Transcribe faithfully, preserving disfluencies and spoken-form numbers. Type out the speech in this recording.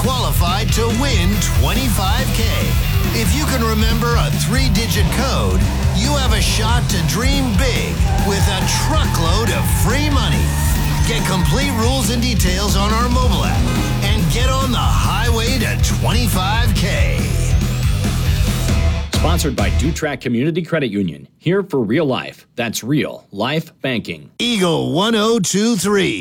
qualified to win twenty-five K. If you can remember a three-digit code, you have a shot to dream big with a truckload of free money. Get complete rules and details on our mobile app and get on the highway to twenty-five K. Sponsored by Dutrack Community Credit Union. Here for real life. That's real life banking. Eagle one oh two three.